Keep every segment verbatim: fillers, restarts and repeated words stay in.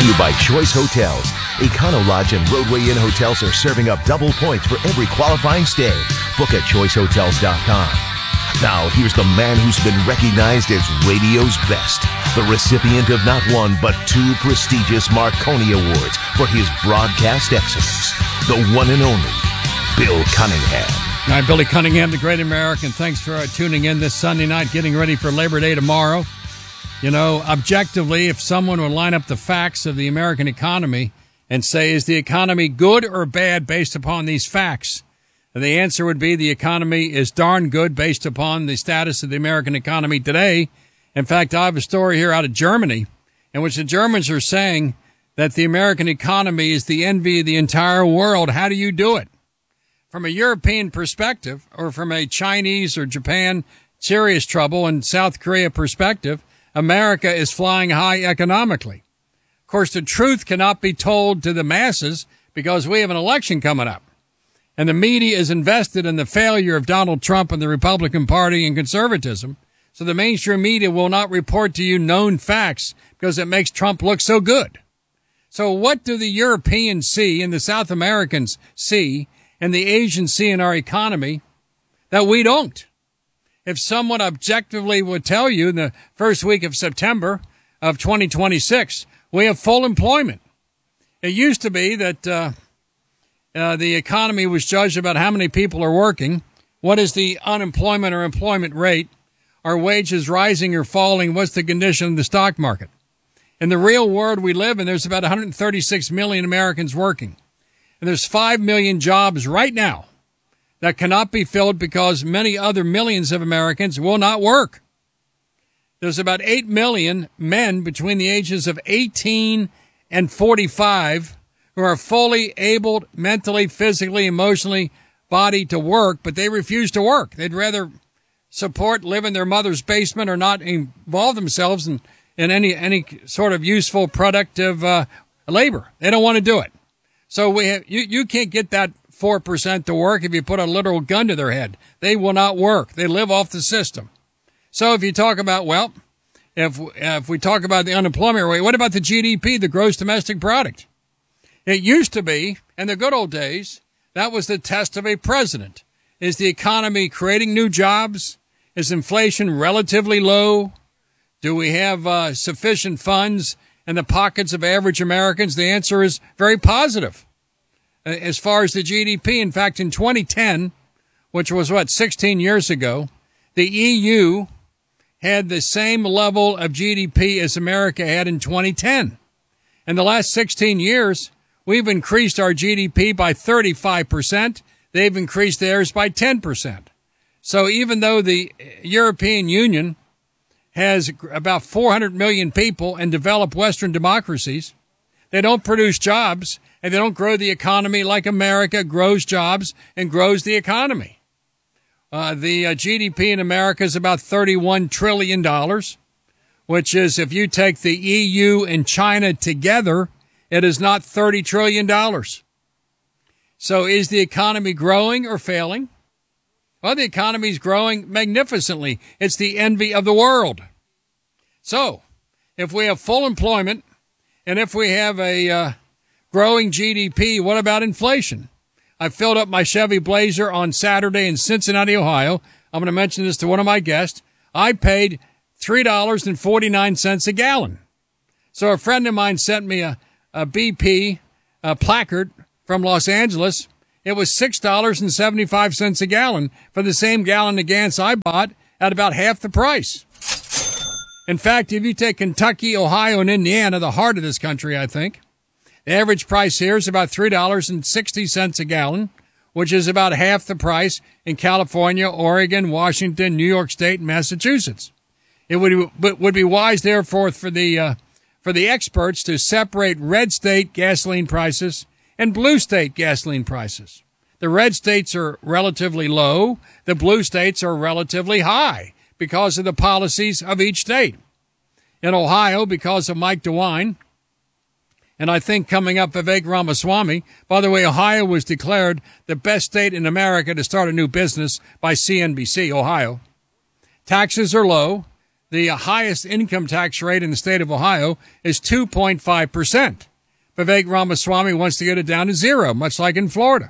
to you by Choice Hotels. Econo Lodge and Roadway Inn hotels are serving up double points for every qualifying stay. Book at choice hotels dot com. Now, here's the man who's been recognized as radio's best, the recipient of not one but two prestigious Marconi Awards for his broadcast excellence, the one and only Bill Cunningham. All right, Billy Cunningham, the great American. Thanks for uh, tuning in this Sunday night, getting ready for Labor Day tomorrow. You know, objectively, if someone would line up the facts of the American economy and say, is the economy good or bad based upon these facts? And the answer would be the economy is darn good based upon the status of the American economy today. In fact, I have a story here out of Germany in which the Germans are saying that the American economy is the envy of the entire world. How do you do it? From a European perspective, or from a Chinese or Japan serious trouble and South Korea perspective, America is flying high economically. Of course, the truth cannot be told to the masses because we have an election coming up. And the media is invested in the failure of Donald Trump and the Republican Party and conservatism. So the mainstream media will not report to you known facts because it makes Trump look so good. So what do the Europeans see and the South Americans see and the Asians see in our economy that we don't? If someone objectively would tell you in the first week of September of twenty twenty-six, we have full employment. It used to be that uh, uh, the economy was judged about how many people are working, what is the unemployment or employment rate, are wages rising or falling, what's the condition of the stock market. In the real world we live in, there's about one hundred thirty-six million Americans working. And there's five million jobs right now that cannot be filled because many other millions of Americans will not work. There's about eight million men between the ages of eighteen and forty-five who are fully able, mentally, physically, emotionally, body to work, but they refuse to work. They'd rather support, live in their mother's basement, or not involve themselves in, in any, any sort of useful, productive uh, labor. They don't want to do it. So we have, you, you can't get that four percent to work if you put a literal gun to their head. They will not work. They live off the system. So if you talk about, well, if, if we talk about the unemployment rate, what about the G D P, the gross domestic product? It used to be, in the good old days, that was the test of a president. Is the economy creating new jobs? Is inflation relatively low? Do we have uh, sufficient funds in the pockets of average Americans? The answer is very positive. As far as the G D P, in fact, in twenty ten, which was, what, sixteen years ago, the E U had the same level of G D P as America had in twenty ten. In the last sixteen years, we've increased our G D P by thirty-five percent. They've increased theirs by ten percent. So even though the European Union has about four hundred million people in developed Western democracies, they don't produce jobs, and they don't grow the economy like America grows jobs and grows the economy. Uh, the uh, G D P in America is about thirty-one trillion dollars, which is, if you take the E U and China together, it is not thirty trillion dollars. So is the economy growing or failing? Well, the economy is growing magnificently. It's the envy of the world. So if we have full employment and if we have a uh, growing G D P, what about inflation? I filled up my Chevy Blazer on Saturday in Cincinnati, Ohio. I'm going to mention this to one of my guests. I paid three dollars and forty-nine cents a gallon. So a friend of mine sent me a, a B P a placard from Los Angeles. It was six dollars and seventy-five cents a gallon for the same gallon of gas I bought at about half the price. In fact, if you take Kentucky, Ohio, and Indiana, the heart of this country, I think, the average price here is about three dollars and sixty cents a gallon, which is about half the price in California, Oregon, Washington, New York State, and Massachusetts. It would would be wise, therefore, for the uh, for the experts to separate red state gasoline prices and blue state gasoline prices. The red states are relatively low. The blue states are relatively high because of the policies of each state. In Ohio, because of Mike DeWine, and I think coming up Vivek Ramaswamy. By the way, Ohio was declared the best state in America to start a new business by C N B C, Ohio. Taxes are low. the highest income tax rate in the state of Ohio is two point five percent. Vivek Ramaswamy wants to get it down to zero, much like in Florida.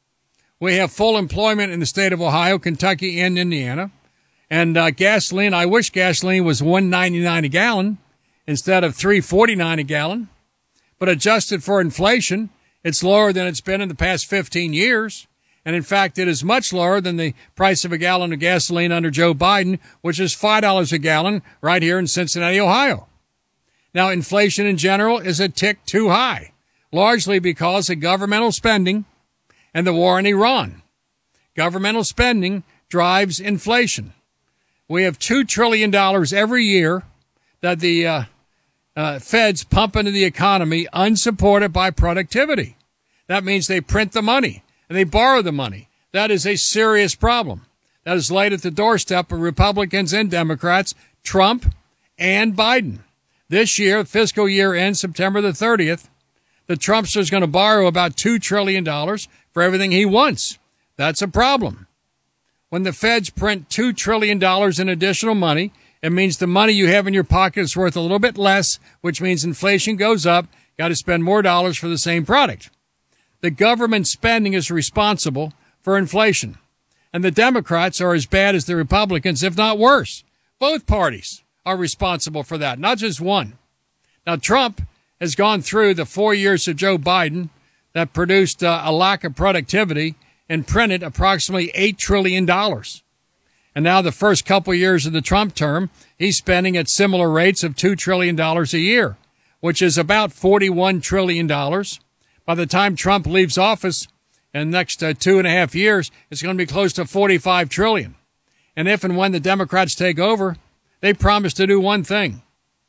We have full employment in the state of Ohio, Kentucky, and Indiana. And uh, gasoline, I wish gasoline was one ninety-nine a gallon instead of three forty-nine a gallon. But adjusted for inflation, it's lower than it's been in the past fifteen years. And in fact, it is much lower than the price of a gallon of gasoline under Joe Biden, which is five dollars a gallon right here in Cincinnati, Ohio. Now, inflation in general is a tick too high, largely because of governmental spending and the war in Iran. Governmental spending drives inflation. We have two trillion dollars every year that the uh, uh, feds pump into the economy unsupported by productivity. That means they print the money and they borrow the money. That is a serious problem. That is laid at the doorstep of Republicans and Democrats, Trump and Biden. This year, fiscal year ends September the thirtieth. The Trumpster is going to borrow about two trillion dollars for everything he wants. That's a problem. When the feds print two trillion dollars in additional money, it means the money you have in your pocket is worth a little bit less, which means inflation goes up. Got to spend more dollars for the same product. The government spending is responsible for inflation. And the Democrats are as bad as the Republicans, if not worse. Both parties are responsible for that, not just one. Now, Trump has gone through the four years of Joe Biden that produced uh, a lack of productivity and printed approximately eight trillion dollars. And now the first couple years of the Trump term, he's spending at similar rates of two trillion dollars a year, which is about forty-one trillion dollars. By the time Trump leaves office in the next uh, two and a half years, it's going to be close to forty-five trillion dollars. And if and when the Democrats take over, they promise to do one thing: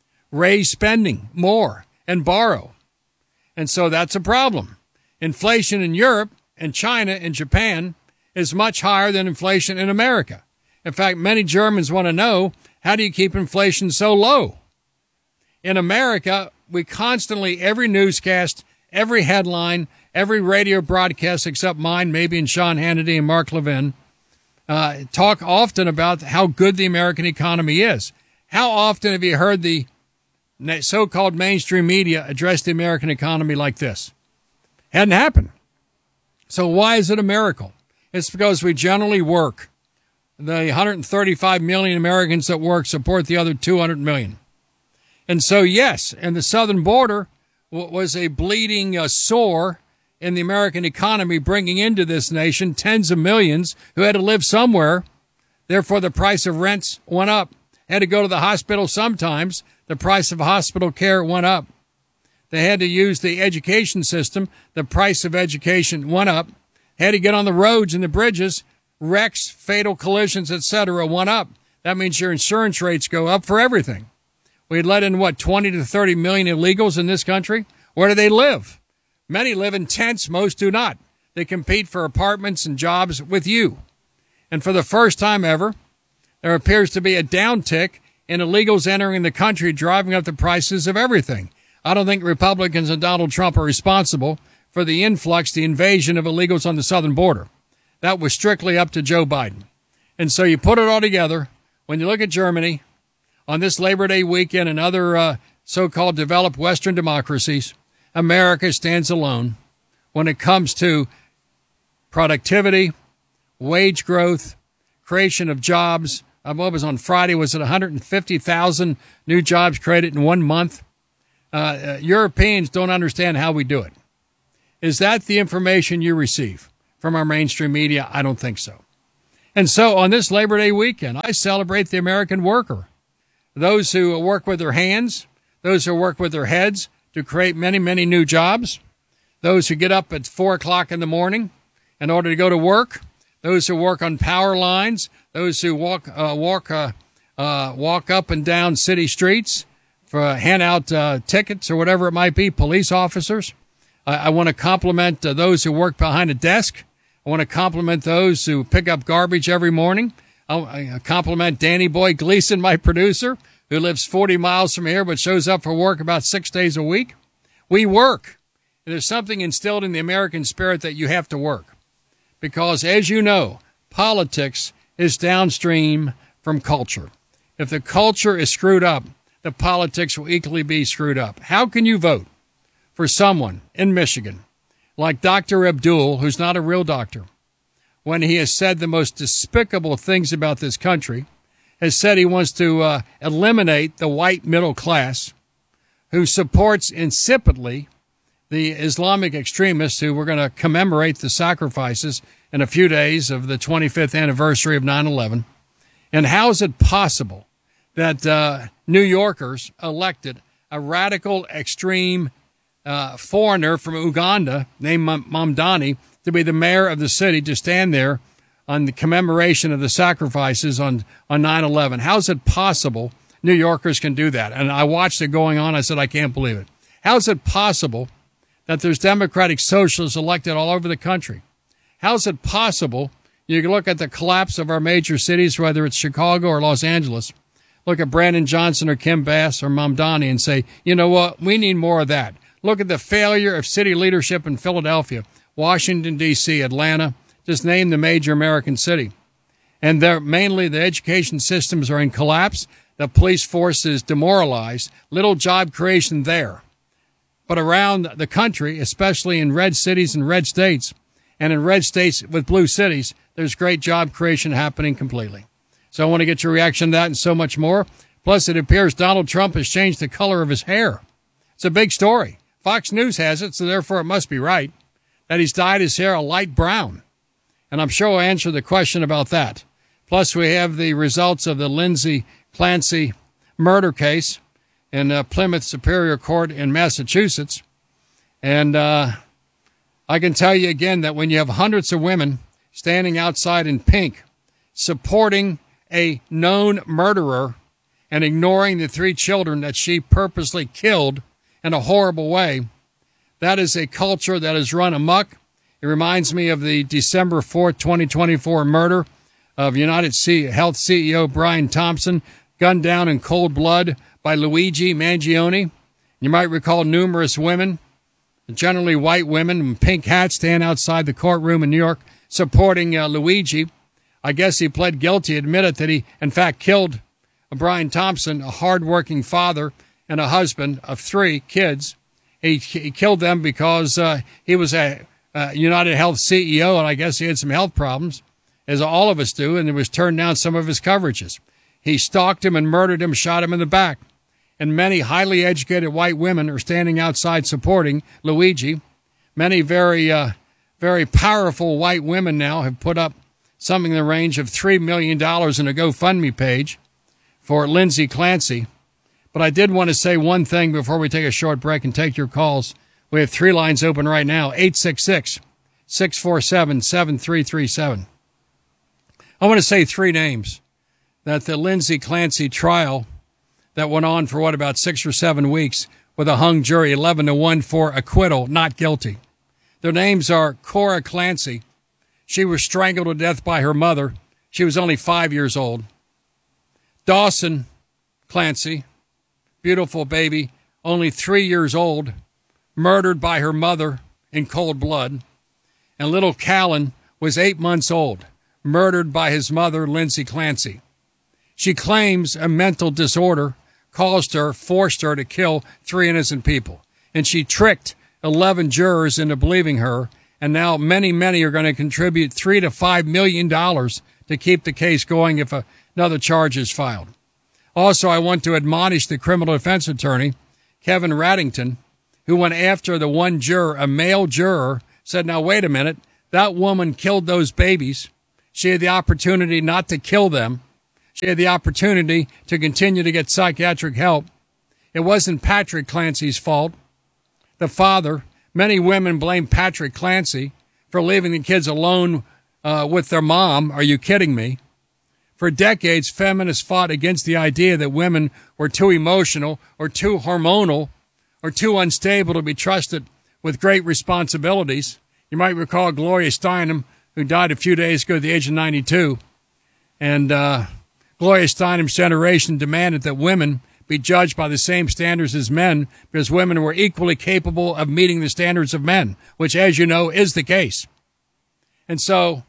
raise spending more and borrow. And so that's a problem. Inflation in Europe and China and Japan is much higher than inflation in America. In fact, many Germans want to know, how do you keep inflation so low? In America, we constantly, every newscast, every headline, every radio broadcast except mine, maybe in Sean Hannity and Mark Levin, uh, talk often about how good the American economy is. How often have you heard the so-called mainstream media address the American economy like this? Hadn't happened. So why is it a miracle? It's because we generally work. The one hundred thirty-five million Americans that work support the other two hundred million. And so, yes, and the southern border was a bleeding uh, sore in the American economy, bringing into this nation tens of millions who had to live somewhere. Therefore, the price of rents went up. Had to go to the hospital sometimes. The price of hospital care went up. They had to use the education system. The price of education went up. Had to get on the roads and the bridges. Wrecks, fatal collisions, et cetera went up. That means your insurance rates go up for everything. We let in, what, twenty to thirty million illegals in this country? Where do they live? Many live in tents. Most do not. They compete for apartments and jobs with you. And for the first time ever, there appears to be a downtick in illegals entering the country, driving up the prices of everything. I don't think Republicans and Donald Trump are responsible for the influx, the invasion of illegals on the southern border. That was strictly up to Joe Biden. And so you put it all together. When you look at Germany on this Labor Day weekend and other uh, so-called developed Western democracies, America stands alone when it comes to productivity, wage growth, creation of jobs. Uh, what was on Friday? Was it one hundred fifty thousand new jobs created in one month? Uh, uh, Europeans don't understand how we do it. Is that the information you receive from our mainstream media? I don't think so. And so on this Labor Day weekend, I celebrate the American worker, those who work with their hands, those who work with their heads to create many, many new jobs, those who get up at four o'clock in the morning in order to go to work, those who work on power lines, those who walk uh, walk uh, uh, walk up and down city streets for uh, hand out uh, tickets or whatever it might be, police officers. I, I want to compliment uh, those who work behind a desk. I want to compliment those who pick up garbage every morning. I compliment Danny Boy Gleason, my producer, who lives forty miles from here but shows up for work about six days a week. We work. And there's something instilled in the American spirit that you have to work. Because, as you know, politics is downstream from culture. If the culture is screwed up, the politics will equally be screwed up. How can you vote for someone in Michigan like Doctor Abdul, who's not a real doctor, when he has said the most despicable things about this country, has said he wants to uh, eliminate the white middle class, who supports insipidly the Islamic extremists who were going to commemorate the sacrifices in a few days of the twenty-fifth anniversary of nine eleven? And how is it possible that uh, New Yorkers elected a radical, extreme uh, foreigner from Uganda named Mamdani to be the mayor of the city, to stand there on the commemoration of the sacrifices on, on nine eleven? How is it possible New Yorkers can do that? And I watched it going on. I said, I can't believe it. How is it possible that there's Democratic socialists elected all over the country? How is it possible you can look at the collapse of our major cities, whether it's Chicago or Los Angeles, look at Brandon Johnson or Kim Bass or Mamdani and say, you know what, we need more of that. Look at the failure of city leadership in Philadelphia, Washington, D C, Atlanta, just name the major American city. And they're mainly the education systems are in collapse. The police force is demoralized. Little job creation there. But around the country, especially in red cities and red states, and in red states with blue cities, there's great job creation happening completely. So I want to get your reaction to that and so much more. Plus, it appears Donald Trump has changed the color of his hair. It's a big story. Fox News has it, so therefore it must be right, that he's dyed his hair a light brown. And I'm sure we'll answer the question about that. Plus, we have the results of the Lindsay Clancy murder case in uh, Plymouth Superior Court in Massachusetts. And uh, I can tell you again that when you have hundreds of women standing outside in pink supporting a known murderer and ignoring the three children that she purposely killed in a horrible way, that is a culture that has run amok. It reminds me of the December fourth, twenty twenty-four murder of United Health C E O Brian Thompson, gunned down in cold blood by Luigi Mangione. You might recall numerous women, generally white women in pink hats, stand outside the courtroom in New York supporting uh, Luigi. I guess he pled guilty, admitted that he, in fact, killed Brian Thompson, a hardworking father and a husband of three kids. He, he killed them because uh, he was a uh, United Health C E O, and I guess he had some health problems, as all of us do, and it was turned down some of his coverages. He stalked him and murdered him, shot him in the back. And many highly educated white women are standing outside supporting Luigi. Many very, uh, very powerful white women now have put up something in the range of three million dollars in a GoFundMe page for Lindsay Clancy. But I did want to say one thing before we take a short break and take your calls. We have three lines open right now, eight six six, six four seven, seven three three seven. I want to say three names that the Lindsay Clancy trial that went on for, what, about six or seven weeks with a hung jury, eleven to one for acquittal, not guilty. Their names are Cora Clancy. She was strangled to death by her mother. She was only five years old. Dawson Clancy, beautiful baby, only three years old, murdered by her mother in cold blood. And little Callan was eight months old, murdered by his mother, Lindsay Clancy. She claims a mental disorder caused her, forced her to kill three innocent people. And she tricked eleven jurors into believing her. And now many, many are going to contribute three to five million dollars to keep the case going if a, another charge is filed. Also, I want to admonish the criminal defense attorney, Kevin Raddington, who went after the one juror, a male juror, said, now, wait a minute, that woman killed those babies. She had the opportunity not to kill them. She had the opportunity to continue to get psychiatric help. It wasn't Patrick Clancy's fault. The father, many women blame Patrick Clancy for leaving the kids alone uh, with their mom. Are you kidding me? For decades, feminists fought against the idea that women were too emotional or too hormonal or too unstable to be trusted with great responsibilities. You might recall Gloria Steinem, who died a few days ago at the age of ninety-two. And uh, Gloria Steinem's generation demanded that women be judged by the same standards as men because women were equally capable of meeting the standards of men, which, as you know, is the case. And so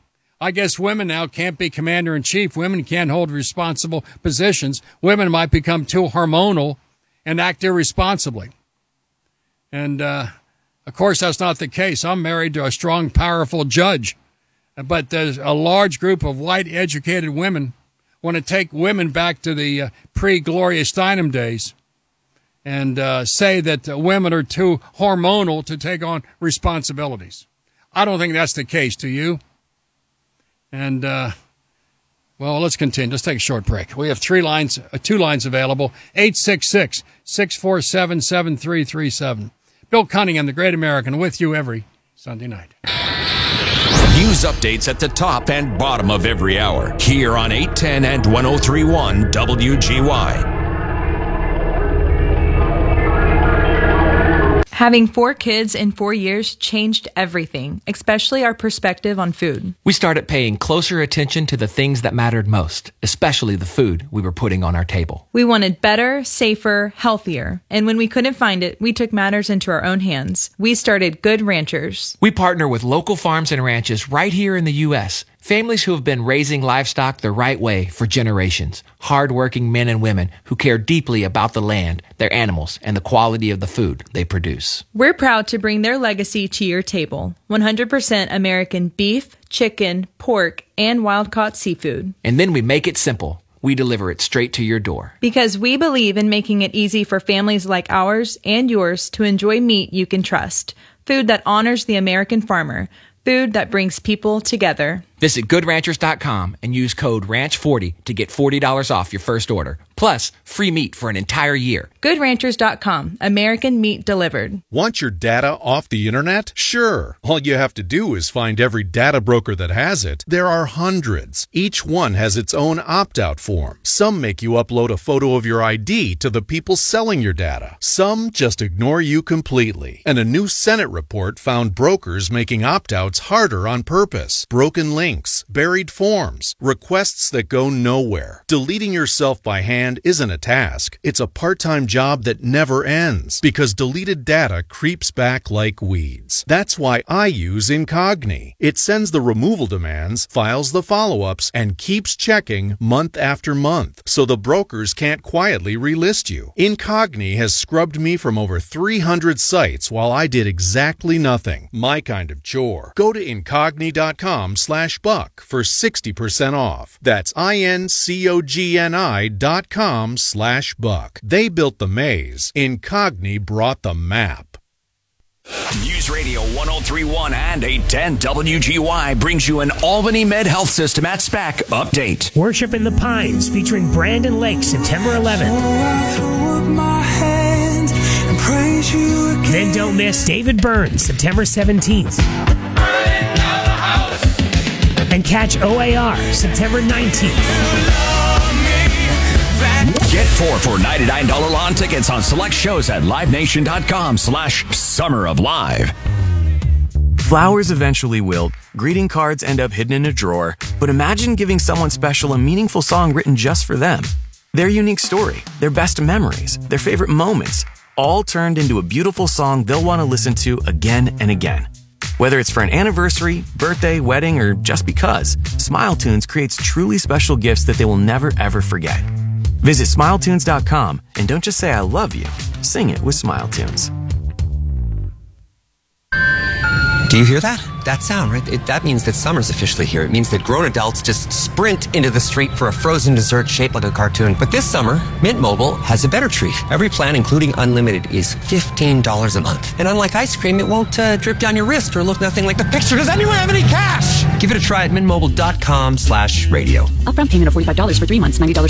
I guess women now can't be commander-in-chief. Women can't hold responsible positions. Women might become too hormonal and act irresponsibly. And, uh, of course, that's not the case. I'm married to a strong, powerful judge. But there's a large group of white, educated women want to take women back to the uh, pre-Gloria Steinem days and uh, say that uh, women are too hormonal to take on responsibilities. I don't think that's the case. Do you? And, uh, well, let's continue. Let's take a short break. We have three lines, uh, two lines available. eight six six, six four seven, seven three three seven. Bill Cunningham, the Great American, with you every Sunday night. News updates at the top and bottom of every hour here on eight ten and ten thirty-one W G Y. Having four kids in four years changed everything, especially our perspective on food. We started paying closer attention to the things that mattered most, especially the food we were putting on our table. We wanted better, safer, healthier. And when we couldn't find it, we took matters into our own hands. We started Good Ranchers. We partner with local farms and ranches right here in the U S Families who have been raising livestock the right way for generations. Hard-working men and women who care deeply about the land, their animals, and the quality of the food they produce. We're proud to bring their legacy to your table. one hundred percent American beef, chicken, pork, and wild-caught seafood. And then we make it simple. We deliver it straight to your door. Because we believe in making it easy for families like ours and yours to enjoy meat you can trust. Food that honors the American farmer. Food that brings people together. Visit good ranchers dot com and use code ranch forty to get forty dollars off your first order. Plus, free meat for an entire year. good ranchers dot com. American meat delivered. Want your data off the internet? Sure. All you have to do is find every data broker that has it. There are hundreds. Each one has its own opt-out form. Some make you upload a photo of your I D to the people selling your data. Some just ignore you completely. And a new Senate report found brokers making opt-outs harder on purpose. Broken links, buried forms, requests that go nowhere. Deleting yourself by hand isn't a task. It's a part-time job that never ends because deleted data creeps back like weeds. That's why I use Incogni. It sends the removal demands, files the follow-ups, and keeps checking month after month so the brokers can't quietly relist you. Incogni has scrubbed me from over three hundred sites while I did exactly nothing. My kind of chore. Go to Incogni.com slash buck for sixty percent off. That's I-N-C-O-G-N-I dot com slash buck. They built the maze. Incogni brought the map. News Radio ten thirty-one and eight ten W G Y brings you an Albany Med Health System at SPAC update. Worship in the Pines featuring Brandon Lake September eleventh. Then don't miss David Burns September seventeenth. And catch O A R September nineteenth. Get four for ninety-nine dollars lawn tickets on select shows at livenation.com slash summer of live. Flowers eventually wilt, greeting cards end up hidden in a drawer, but imagine giving someone special a meaningful song written just for them. Their unique story, their best memories, their favorite moments, all turned into a beautiful song they'll want to listen to again and again. Whether it's for an anniversary, birthday, wedding, or just because, SmileTunes creates truly special gifts that they will never ever forget. Visit smile tunes dot com and don't just say I love you, sing it with SmileTunes. Do you hear that? That sound, right? It, that means that summer's officially here. It means that grown adults just sprint into the street for a frozen dessert shaped like a cartoon. But this summer, Mint Mobile has a better treat. Every plan, including unlimited, is fifteen dollars a month. And unlike ice cream, it won't uh, drip down your wrist or look nothing like the picture. Does anyone have any cash? Give it a try at mintmobile.com slash radio. Upfront payment of forty-five dollars for three months, ninety dollars